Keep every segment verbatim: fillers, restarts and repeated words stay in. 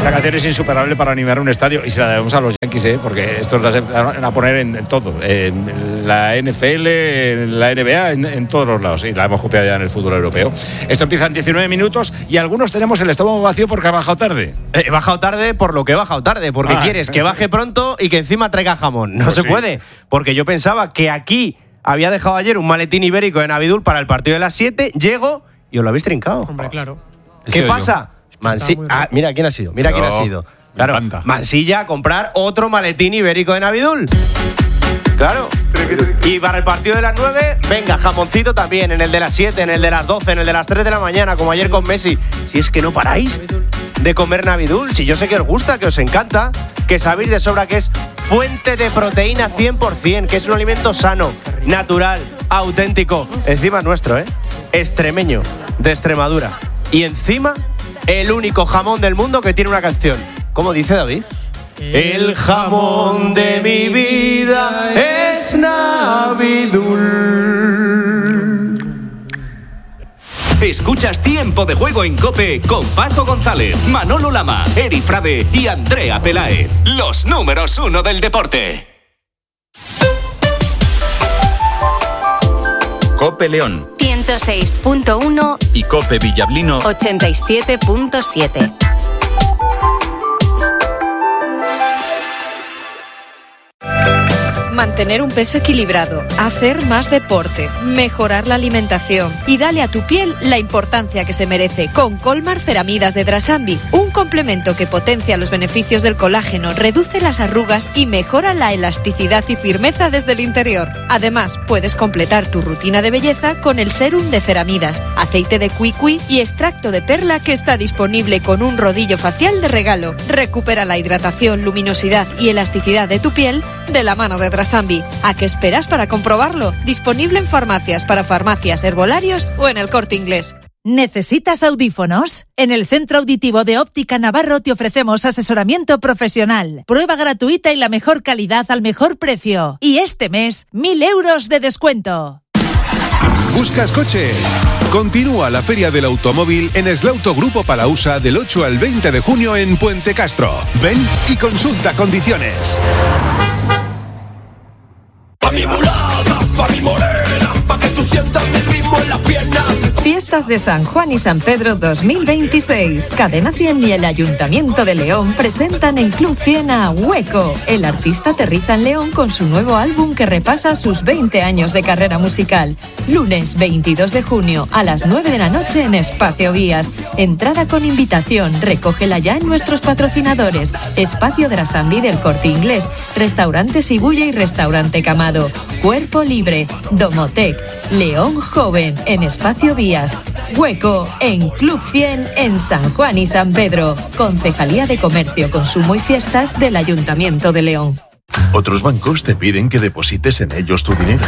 Esta canción es insuperable para animar un estadio y se la debemos a los Yankees, ¿eh? Porque estos las van a poner en, en todo, en la N F L, en la N B A, en, en todos los lados, y la hemos copiado ya en el fútbol europeo. Esto empieza en diecinueve minutos y algunos tenemos el estómago vacío porque ha bajado tarde. He bajado tarde por lo que he bajado tarde, porque ah, quieres que baje pronto y que encima traiga jamón. No pues se sí. puede, porque yo pensaba que aquí había dejado ayer un maletín ibérico en Abidul para el partido de las siete, llego y os lo habéis trincado. Hombre, claro. ¿Qué pasa? Mansi- ah, mira quién ha sido, mira Yo, quién ha sido. Claro, encanta. Mansilla a comprar otro maletín ibérico en Abidul. Claro. Y para el partido de las nueve, venga, jamoncito también, en el de las siete, en el de las doce, en el de las tres de la mañana, como ayer con Messi. Si es que no paráis de comer Navidul, si yo sé que os gusta, que os encanta, que sabéis de sobra que es fuente de proteína cien por ciento, que es un alimento sano, natural, auténtico, encima nuestro, ¿eh? Extremeño, de Extremadura. Y encima, el único jamón del mundo que tiene una canción. ¿Cómo dice David? El jamón de mi vida es Navidul. Escuchas Tiempo de Juego en COPE con Paco González, Manolo Lama, Eri Frade y Andrea Peláez. Los números uno del deporte. COPE León ciento seis punto uno y COPE Villablino ochenta y siete punto siete. Mantener un peso equilibrado, hacer más deporte, mejorar la alimentación y dale a tu piel la importancia que se merece con Colmar Ceramidas de Drasambi, un complemento que potencia los beneficios del colágeno, reduce las arrugas y mejora la elasticidad y firmeza desde el interior. Además, puedes completar tu rutina de belleza con el sérum de ceramidas, aceite de cuicui y extracto de perla que está disponible con un rodillo facial de regalo. Recupera la hidratación, luminosidad y elasticidad de tu piel de la mano de Drasambi. ¿A qué esperas para comprobarlo? Disponible en farmacias, para farmacias, herbolarios o en el Corte Inglés. ¿Necesitas audífonos? En el Centro Auditivo de Óptica Navarro te ofrecemos asesoramiento profesional, prueba gratuita y la mejor calidad al mejor precio. Y este mes, mil euros de descuento. ¿Buscas coche? Continúa la Feria del Automóvil en Slaughter Grupo Palausa del ocho al veinte de junio en Puente Castro. Ven y consulta condiciones. Pa' mi mulata, pa' mi morena, pa' que tú sientas mi ritmo en las piernas. Fiestas de San Juan y San Pedro dos mil veintiséis. Cadena cien y el Ayuntamiento de León presentan en Club cien a Hueco. El artista aterriza en León con su nuevo álbum que repasa sus veinte años de carrera musical. Lunes veintidós de junio a las nueve de la noche en Espacio Vías. Entrada con invitación. Recógela ya en nuestros patrocinadores. Espacio Drasambi del Corte Inglés. Restaurante Sibuya y Restaurante Camado. Cuerpo Libre. Domotec. León Joven en Espacio Vías. Hueco en Club cien en San Juan y San Pedro. Concejalía de Comercio, Consumo y Fiestas del Ayuntamiento de León. Otros bancos te piden que deposites en ellos tu dinero.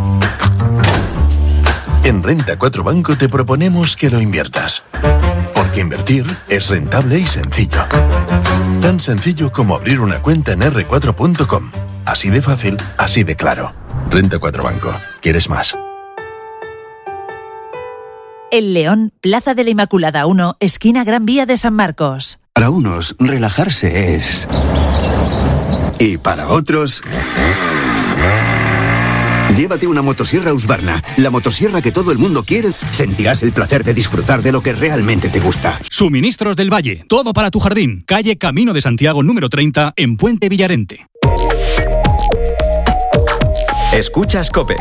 En Renta cuatro Banco te proponemos que lo inviertas. Porque invertir es rentable y sencillo. Tan sencillo como abrir una cuenta en erre cuatro punto com. Así de fácil, así de claro. Renta cuatro Banco. ¿Quieres más? El León, Plaza de la Inmaculada uno, esquina Gran Vía de San Marcos. Para unos, relajarse es... Y para otros... Llévate una motosierra Husqvarna, la motosierra que todo el mundo quiere. Sentirás el placer de disfrutar de lo que realmente te gusta. Suministros del Valle, todo para tu jardín. Calle Camino de Santiago número treinta, en Puente Villarente. Escuchas COPE.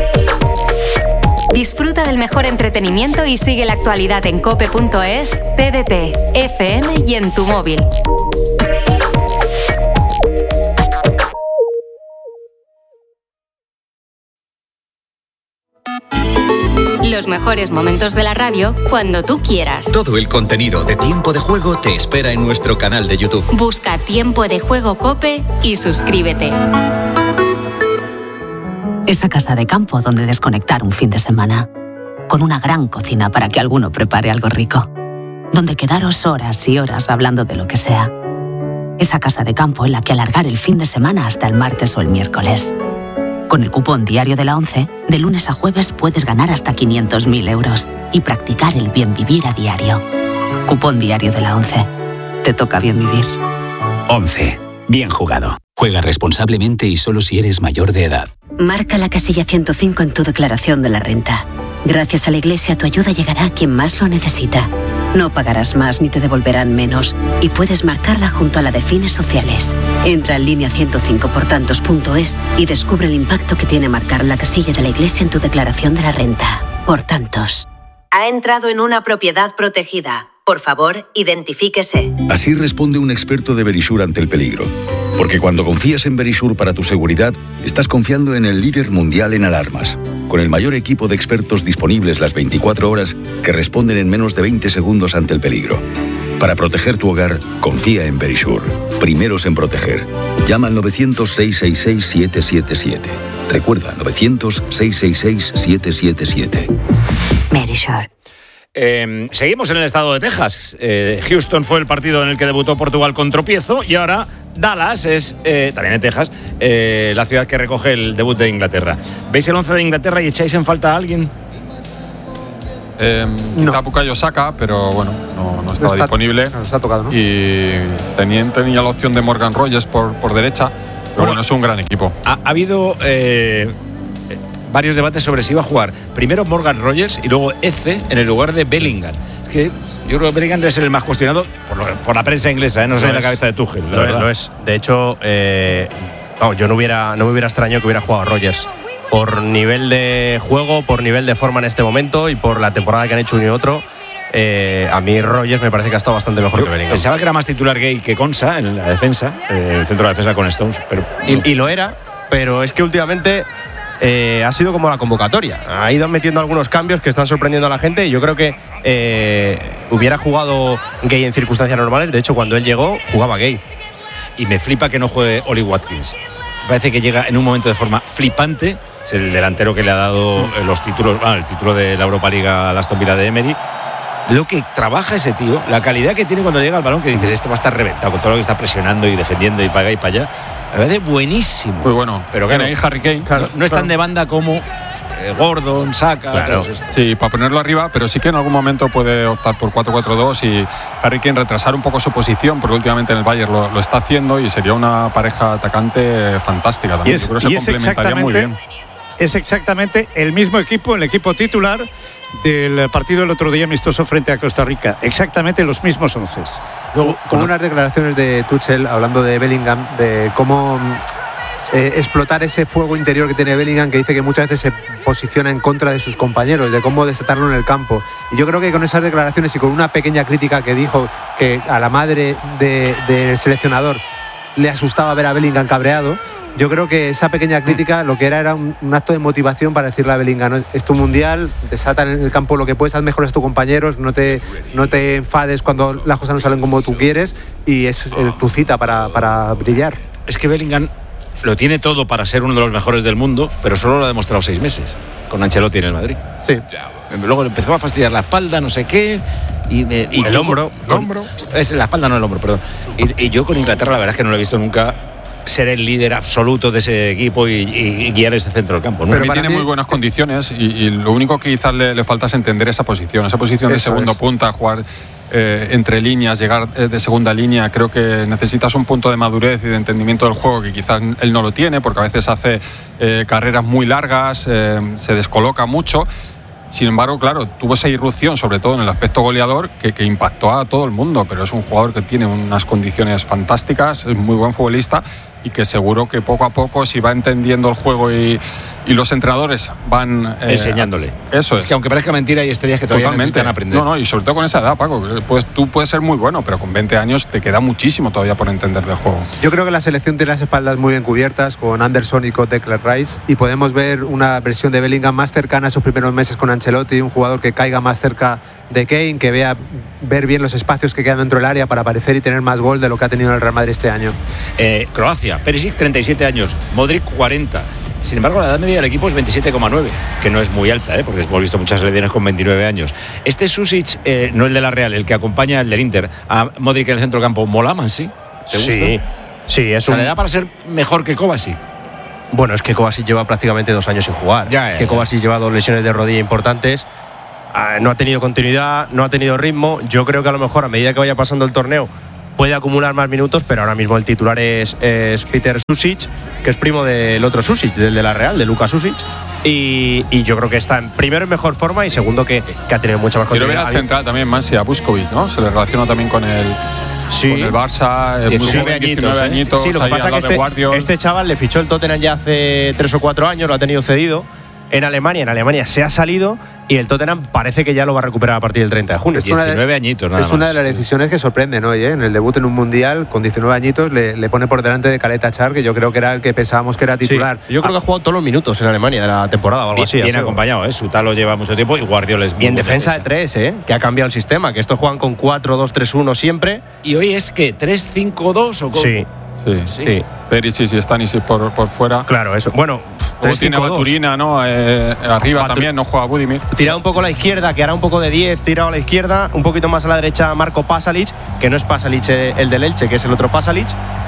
Disfruta del mejor entretenimiento y sigue la actualidad en cope punto es, T D T, F M y en tu móvil. Los mejores momentos de la radio cuando tú quieras. Todo el contenido de Tiempo de Juego te espera en nuestro canal de YouTube. Busca Tiempo de Juego COPE y suscríbete. Esa casa de campo donde desconectar un fin de semana. Con una gran cocina para que alguno prepare algo rico. Donde quedaros horas y horas hablando de lo que sea. Esa casa de campo en la que alargar el fin de semana hasta el martes o el miércoles. Con el cupón diario de la ONCE, de lunes a jueves puedes ganar hasta quinientos mil euros y practicar el bien vivir a diario. Cupón diario de la ONCE. te toca bien vivir. once. Bien jugado. Juega responsablemente y solo si eres mayor de edad. Marca la casilla ciento cinco en tu declaración de la renta. Gracias a la Iglesia tu ayuda llegará a quien más lo necesita. No pagarás más ni te devolverán menos y puedes marcarla junto a la de fines sociales. Entra en línea ciento cinco por tantos punto es y descubre el impacto que tiene marcar la casilla de la Iglesia en tu declaración de la renta. Por tantos. Ha entrado en una propiedad protegida. Por favor, identifíquese. Así responde un experto de Verisur ante el peligro. Porque cuando confías en Verisur para tu seguridad, estás confiando en el líder mundial en alarmas. Con el mayor equipo de expertos disponibles las veinticuatro horas que responden en menos de veinte segundos ante el peligro. Para proteger tu hogar, confía en Verisur. Primeros en proteger. Llama al novecientos, seiscientos sesenta y seis, siete siete siete. Recuerda, novecientos, seiscientos sesenta y seis, siete siete siete. Verisur. Eh, seguimos en el estado de Texas. Eh, Houston fue el partido en el que debutó Portugal con tropiezo y ahora Dallas es, eh, también en Texas, eh, la ciudad que recoge el debut de Inglaterra. ¿Veis el once de Inglaterra y echáis en falta a alguien? Eh, no. Está Bukayo Saka, pero bueno, no, no estaba no está, disponible. No está tocado, ¿no? Y tenía, tenía la opción de Morgan Rogers por, por derecha, pero bueno, bueno, es un gran equipo. Ha, ha habido... Eh, varios debates sobre si iba a jugar primero Morgan Rogers y luego Eze en el lugar de Bellingham. Es que yo creo que Bellingham debe ser el más cuestionado por, lo, por la prensa inglesa, ¿eh? No sé en la cabeza de Tuchel. Lo es, lo es. De hecho, eh, no, yo no hubiera, no me hubiera extrañado que hubiera jugado Rogers. Por nivel de juego, por nivel de forma en este momento y por la temporada que han hecho uno y otro, eh, a mí Rogers me parece que ha estado bastante mejor yo que Bellingham. Pensaba que era más titular Gay que Konsa en la defensa, eh, el centro de la defensa con Stones. Pero, y, y lo era, pero es que últimamente... Eh, ha sido como la convocatoria. Ha ido metiendo algunos cambios que están sorprendiendo a la gente y yo creo que eh, hubiera jugado Gay en circunstancias normales. De hecho, cuando él llegó, jugaba Gay. Y me flipa que no juegue Oli Watkins. Me parece que llega en un momento de forma flipante. Es el delantero que le ha dado los títulos, ah, el título de la Europa League a Aston Villa de Emery. Lo que trabaja ese tío, la calidad que tiene cuando llega al balón, que dices, esto va a estar reventado con todo lo que está presionando y defendiendo y para acá y para allá. La verdad es buenísimo. Muy bueno. Pero claro, Harry Kane. Claro, no, no es tan de banda como eh, Gordon, Saka. Claro. Sí, para ponerlo arriba, pero sí que en algún momento puede optar por cuatro cuatro dos y Harry Kane retrasar un poco su posición, porque últimamente en el Bayern lo, lo está haciendo y sería una pareja atacante fantástica también. Y es, Yo creo que se complementaría muy bien. Es exactamente el mismo equipo, el equipo titular del partido del otro día amistoso frente a Costa Rica. Exactamente los mismos once. Luego, con unas declaraciones de Tuchel hablando de Bellingham, de cómo eh, explotar ese fuego interior que tiene Bellingham, que dice que muchas veces se posiciona en contra de sus compañeros, de cómo desatarlo en el campo. Y yo creo que con esas declaraciones y con una pequeña crítica que dijo que a la madre de, del seleccionador le asustaba ver a Bellingham cabreado, yo creo que esa pequeña crítica lo que era era un, un acto de motivación para decirle a Bellingham, ¿no? Es tu mundial, desata en el campo lo que puedes, haz mejores a tus compañeros, no te, no te enfades cuando las cosas no salen como tú quieres y es el, tu cita para, para brillar. Es que Bellingham lo tiene todo para ser uno de los mejores del mundo, pero solo lo ha demostrado seis meses con Ancelotti en el Madrid. Sí. Luego le empezó a fastidiar la espalda, no sé qué. Y, me, y el hombro. Con, el hombro. Es la espalda, no el hombro, perdón. Y, y yo con Inglaterra la verdad es que no lo he visto nunca ser el líder absoluto de ese equipo y, y, y guiar ese centro del campo. ¿no? Pero tiene mí... muy buenas condiciones y, y lo único que quizás le, le falta es entender esa posición, esa posición Eso de segundo es. punta, jugar eh, entre líneas, llegar eh, de segunda línea. Creo que necesitas un punto de madurez y de entendimiento del juego que quizás él no lo tiene, porque a veces hace eh, carreras muy largas, eh, se descoloca mucho. Sin embargo, claro, tuvo esa irrupción, sobre todo en el aspecto goleador, que, que impactó a todo el mundo, pero es un jugador que tiene unas condiciones fantásticas, es muy buen futbolista y que seguro que poco a poco, si va entendiendo el juego y, y los entrenadores van... Eh, enseñándole. Eso es. Es que aunque parezca mentira, hay estrellas que todavía Totalmente. necesitan aprender. No, no, y sobre todo con esa edad, Paco. Pues tú puedes ser muy bueno, pero con veinte años te queda muchísimo todavía por entender del juego. Yo creo que la selección tiene las espaldas muy bien cubiertas con Anderson y con Declan Rice y podemos ver una versión de Bellingham más cercana a sus primeros meses con Ancelotti, un jugador que caiga más cerca de Kane, que vea ver bien los espacios que quedan dentro del área para aparecer y tener más gol de lo que ha tenido en el Real Madrid este año. Eh, Croacia, Perisic treinta y siete años, Modric cuarenta. Sin embargo, la edad media del equipo es veintisiete coma nueve, que no es muy alta, ¿eh? Porque hemos visto muchas selecciones con veintinueve años. Este Susic, eh, no el de la Real, el que acompaña al del Inter, a Modric en el centro campo, ¿mola, ¿sí? ¿Te gusta? Sí, sí, es o sea, un... ¿le da para ser mejor que Kovacic? Bueno, es que Kovacic lleva prácticamente dos años sin jugar. Ya, ya, es que Kovacic lleva dos lesiones de rodilla importantes. No ha tenido continuidad, no ha tenido ritmo. Yo creo que a lo mejor a medida que vaya pasando el torneo puede acumular más minutos, pero ahora mismo el titular es, es Peter Sušić, que es primo del otro Sušić, del de la Real, de Luka Sušić. Y, y yo creo que está en primero en mejor forma y segundo que, que ha tenido mucha más continuidad. Quiero ver al central también, Mansi, a Vuskovic, ¿no? Se le relaciona también con el, sí. con el Barça. diecinueve añitos. añitos sí, lo que pasa es que este, este chaval le fichó el Tottenham ya hace tres o cuatro años, lo ha tenido cedido en Alemania. En Alemania se ha salido y el Tottenham parece que ya lo va a recuperar a partir del treinta de junio. Es diecinueve añitos, nada Es más. una de las decisiones que sorprenden hoy, ¿eh? En el debut en un mundial, con diecinueve añitos, le, le pone por delante de Caleta Char, que yo creo que era el que pensábamos que era titular. Sí, yo creo que ha jugado todos los minutos en Alemania de la temporada o algo bien, así. Bien acompañado, ¿eh? Sutalo lleva mucho tiempo y Guardiola es muy Y en defensa, defensa de tres, ¿eh? Que ha cambiado el sistema, que estos juegan con cuatro dos tres uno siempre. ¿Y hoy es que tres cinco dos o cómo? Sí. Sí, sí. sí. Perisic y Stanisic por, por fuera. Claro, eso. Bueno, Luego tiene Baturina, ¿no? Eh, arriba Batur también, no juega Budimir. Tirado un poco a la izquierda, que hará un poco de diez, tirado a la izquierda, un poquito más a la derecha Marco Pasalic, que no es Pasalic el del Elche, que es el otro Pasalic.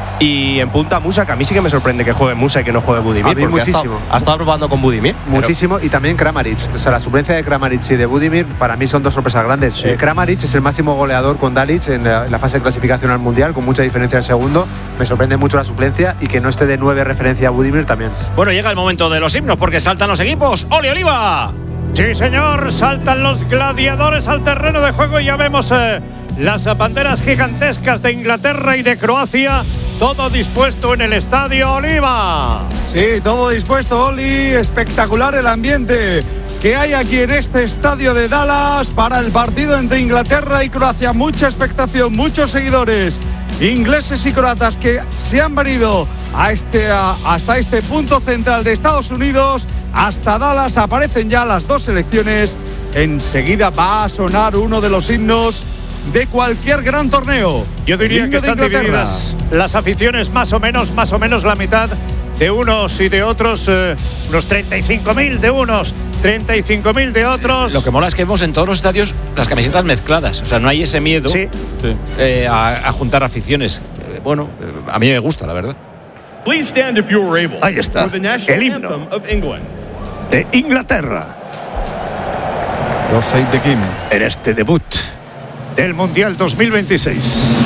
Y en punta Musa, que a mí sí que me sorprende que juegue Musa y que no juegue Budimir. A mí muchísimo. Ha estado, ha estado probando con Budimir. Muchísimo. Pero... Y también Kramaric. O sea, la suplencia de Kramaric y de Budimir para mí son dos sorpresas grandes. Sí. Eh, Kramaric es el máximo goleador con Dalic en la, en la fase de clasificación al Mundial, con mucha diferencia al segundo. Me sorprende mucho la suplencia y que no esté de nueve referencia a Budimir también. Bueno, llega el momento de los himnos porque saltan los equipos. ¡Ole, Oliva! Sí, señor. Saltan los gladiadores al terreno de juego y ya vemos eh, las banderas gigantescas de Inglaterra y de Croacia. Todo dispuesto en el estadio, Oliva. Sí, todo dispuesto, Oli. Espectacular el ambiente que hay aquí en este estadio de Dallas para el partido entre Inglaterra y Croacia. Mucha expectación, muchos seguidores ingleses y croatas que se han venido a este, a, hasta este punto central de Estados Unidos, hasta Dallas. Aparecen ya las dos selecciones. Enseguida va a sonar uno de los himnos de cualquier gran torneo. Yo diría que están divididas las aficiones más o menos, más o menos la mitad de unos y de otros, eh, unos treinta y cinco mil de unos, treinta y cinco mil de otros. Lo que mola es que vemos en todos los estadios las camisetas mezcladas, o sea, no hay ese miedo sí. eh, a, a juntar aficiones. Eh, bueno, eh, a mí me gusta, la verdad. Ahí está, el himno de Inglaterra. Los seis de Kim. En este debut del Mundial dos mil veintiséis.